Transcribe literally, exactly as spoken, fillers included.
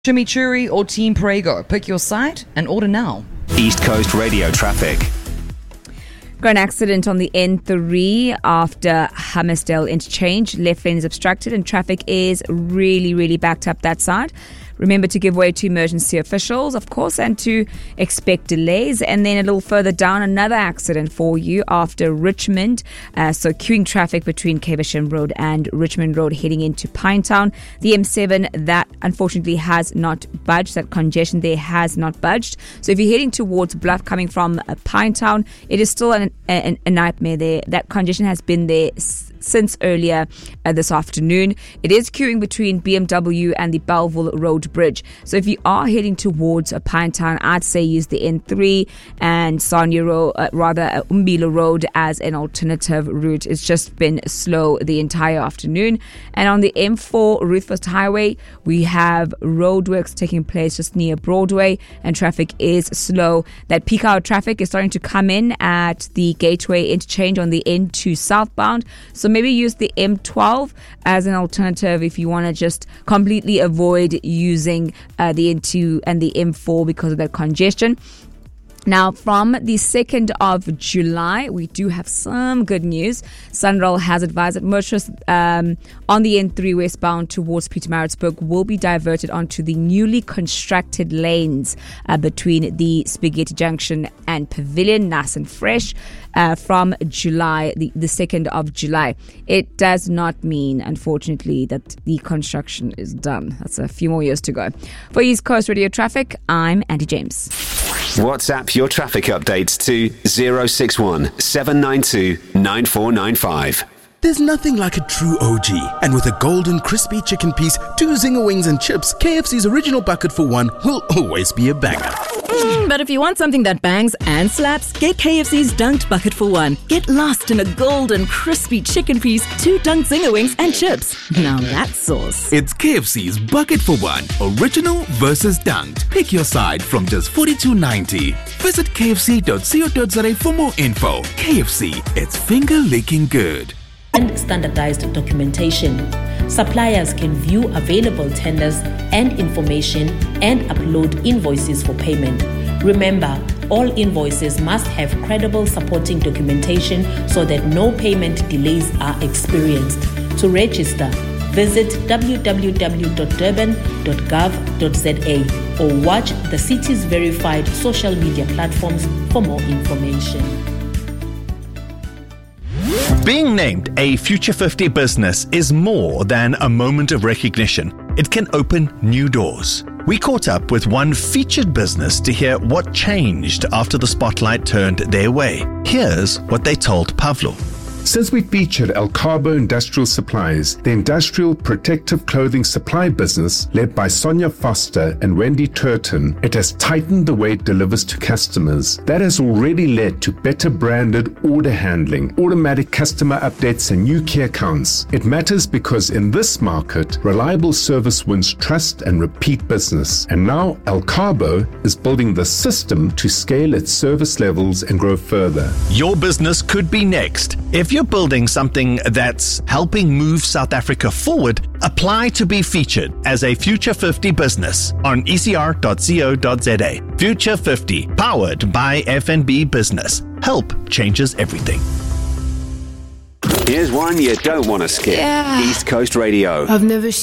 Chimichurri or Team Prego? Pick your side and order now. East Coast Radio traffic. Got an accident on the N three after Hammersdale interchange. Left lane is obstructed and traffic is really, really backed up that side. Remember to give way to emergency officials, of course, and to expect delays. And then a little further down, another accident for you after Richmond. Uh, so queuing traffic between Caversham Road and Richmond Road heading into Pinetown. The M seven, that unfortunately has not budged. That congestion there has not budged. So if you're heading towards Bluff coming from uh, Pinetown, it is still an, a, a nightmare there. That congestion has been there s- since earlier uh, this afternoon. It is queuing between B M W and the Belleville Road Bridge. So if you are heading towards uh, Pinetown, I'd say use the N three and Sanya Road, uh, rather uh, Umbila Road as an alternative route. It's just been slow the entire afternoon. And on the M four Ruthfest Highway, we have roadworks taking place just near Broadway and traffic is slow. That peak hour traffic is starting to come in at the Gateway interchange on the N two southbound. So maybe use the M twelve as an alternative if you want to just completely avoid using uh, the N two and the M four because of that congestion. Now, from the second of July, we do have some good news. Sunrail has advised that motorists um, on the N three westbound towards Pietermaritzburg will be diverted onto the newly constructed lanes uh, between the Spaghetti Junction and Pavilion, nice and fresh, uh, from July, the, the second of July. It does not mean, unfortunately, that the construction is done. That's a few more years to go. For East Coast Radio Traffic, I'm Andy James. WhatsApp your traffic updates to zero six one seven nine two nine four nine five. There's nothing like a true O G. And with a golden crispy chicken piece, two zinger wings and chips, K F C's original bucket for one will always be a banger. Mm, but if you want something that bangs and slaps, get K F C's Dunked Bucket for one. Get lost in a golden crispy chicken piece, two dunked zinger wings and chips. Now that's sauce. It's K F C's Bucket for one. Original versus dunked. Pick your side from just forty-two ninety. Visit k f c dot co dot za for more info. K F C, it's finger-licking good. And standardized documentation. Suppliers can view available tenders and information and upload invoices for payment. Remember, all invoices must have credible supporting documentation so that no payment delays are experienced. To register, visit w w w dot durban dot gov dot za or watch the city's verified social media platforms for more information. Being named a Future fifty business is more than a moment of recognition. It can open new doors. We caught up with one featured business to hear what changed after the spotlight turned their way. Here's what they told Pavlo. Since we featured Alcarbo Industrial Supplies, the industrial protective clothing supply business led by Sonia Foster and Wendy Turton, it has tightened the way it delivers to customers. That has already led to better branded order handling, automatic customer updates and new key accounts. It matters because in this market, reliable service wins trust and repeat business. And now Alcarbo is building the system to scale its service levels and grow further. Your business could be next. If you're building something that's helping move South Africa forward, apply to be featured as a Future fifty business on e c r dot co dot za. Future fifty, powered by F N B Business. Help changes everything. Here's one you don't want to skip. Yeah. East Coast Radio. I've never